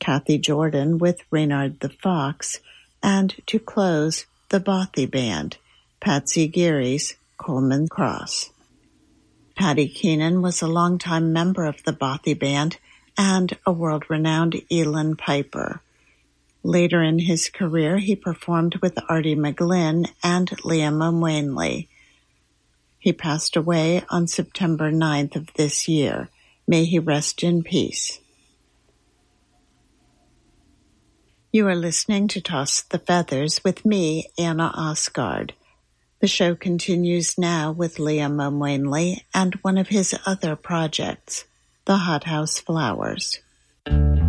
Kathy Jordan with Reynard the Fox, and to close, the Bothy Band, Patsy Geary's Coleman Cross. Paddy Keenan was a longtime member of the Bothy Band and a world-renowned Elin piper. Later in his career, he performed with Artie McGlynn and Liam O'Wanley. He passed away on September 9th of this year. May he rest in peace. You are listening to Toss the Feathers with me, Anna Osgard. The show continues now with Liam O'Wanley and one of his other projects, the Hothouse Flowers.